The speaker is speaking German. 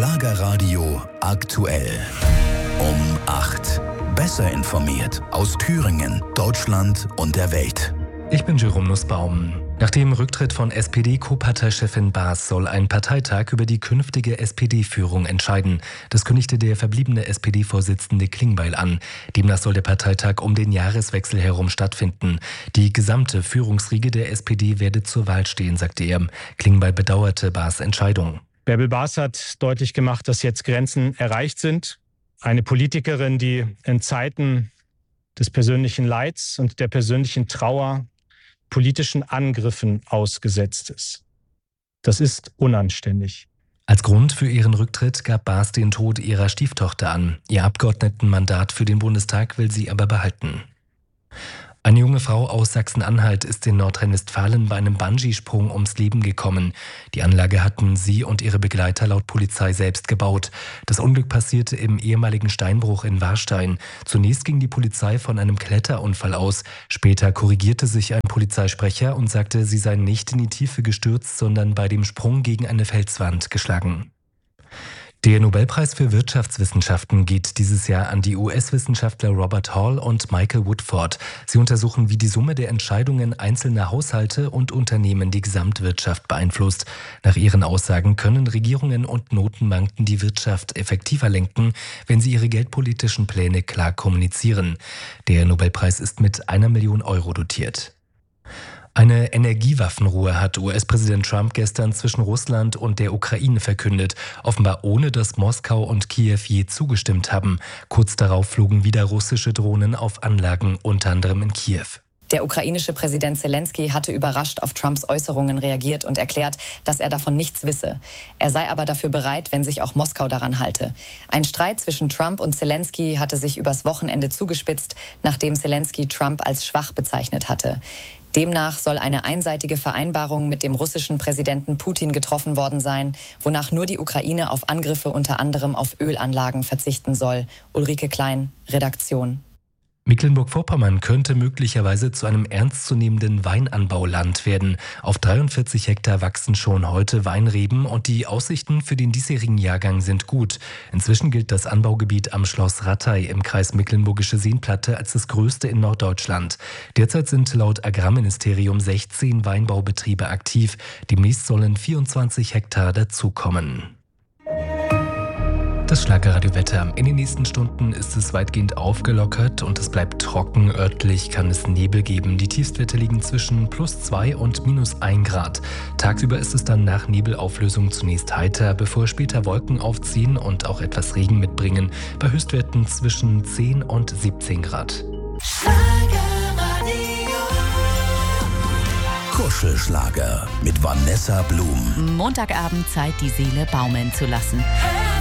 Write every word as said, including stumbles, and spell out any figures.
Schlagerradio aktuell. Um acht. Besser informiert aus Thüringen, Deutschland und der Welt. Ich bin Jerome Nussbaum. Nach dem Rücktritt von S P D-Co-Parteichefin Baas soll ein Parteitag über die künftige S P D-Führung entscheiden. Das kündigte der verbliebene S P D-Vorsitzende Klingbeil an. Demnach soll der Parteitag um den Jahreswechsel herum stattfinden. Die gesamte Führungsriege der S P D werde zur Wahl stehen, sagte er. Klingbeil bedauerte Baas' Entscheidung. Bärbel Baas hat deutlich gemacht, dass jetzt Grenzen erreicht sind. Eine Politikerin, die in Zeiten des persönlichen Leids und der persönlichen Trauer politischen Angriffen ausgesetzt ist. Das ist unanständig. Als Grund für ihren Rücktritt gab Baas den Tod ihrer Stieftochter an. Ihr Abgeordnetenmandat für den Bundestag will sie aber behalten. Eine junge Frau aus Sachsen-Anhalt ist in Nordrhein-Westfalen bei einem Bungee-Sprung ums Leben gekommen. Die Anlage hatten sie und ihre Begleiter laut Polizei selbst gebaut. Das Unglück passierte im ehemaligen Steinbruch in Warstein. Zunächst ging die Polizei von einem Kletterunfall aus. Später korrigierte sich ein Polizeisprecher und sagte, sie seien nicht in die Tiefe gestürzt, sondern bei dem Sprung gegen eine Felswand geschlagen. Der Nobelpreis für Wirtschaftswissenschaften geht dieses Jahr an die U S-Wissenschaftler Robert Hall und Michael Woodford. Sie untersuchen, wie die Summe der Entscheidungen einzelner Haushalte und Unternehmen die Gesamtwirtschaft beeinflusst. Nach ihren Aussagen können Regierungen und Notenbanken die Wirtschaft effektiver lenken, wenn sie ihre geldpolitischen Pläne klar kommunizieren. Der Nobelpreis ist mit einer Million Euro dotiert. Eine Energiewaffenruhe hat U S-Präsident Trump gestern zwischen Russland und der Ukraine verkündet, offenbar ohne dass Moskau und Kiew je zugestimmt haben. Kurz darauf flogen wieder russische Drohnen auf Anlagen, unter anderem in Kiew. Der ukrainische Präsident Zelensky hatte überrascht auf Trumps Äußerungen reagiert und erklärt, dass er davon nichts wisse. Er sei aber dafür bereit, wenn sich auch Moskau daran halte. Ein Streit zwischen Trump und Zelensky hatte sich übers Wochenende zugespitzt, nachdem Zelensky Trump als schwach bezeichnet hatte. Demnach soll eine einseitige Vereinbarung mit dem russischen Präsidenten Putin getroffen worden sein, wonach nur die Ukraine auf Angriffe unter anderem auf Ölanlagen verzichten soll. Ulrike Klein, Redaktion. Mecklenburg-Vorpommern könnte möglicherweise zu einem ernstzunehmenden Weinanbauland werden. Auf dreiundvierzig Hektar wachsen schon heute Weinreben und die Aussichten für den diesjährigen Jahrgang sind gut. Inzwischen gilt das Anbaugebiet am Schloss Rattay im Kreis Mecklenburgische Seenplatte als das größte in Norddeutschland. Derzeit sind laut Agrarministerium sechzehn Weinbaubetriebe aktiv. Demnächst sollen vierundzwanzig Hektar dazukommen. Das Schlagerradio-Wetter. In den nächsten Stunden ist es weitgehend aufgelockert und es bleibt trocken. Örtlich kann es Nebel geben. Die Tiefstwerte liegen zwischen plus zwei und minus ein Grad. Tagsüber ist es dann nach Nebelauflösung zunächst heiter, bevor später Wolken aufziehen und auch etwas Regen mitbringen. Bei Höchstwerten zwischen zehn und siebzehn Grad. Kuschelschlager mit Vanessa Blum. Montagabend Zeit, die Seele baumeln zu lassen.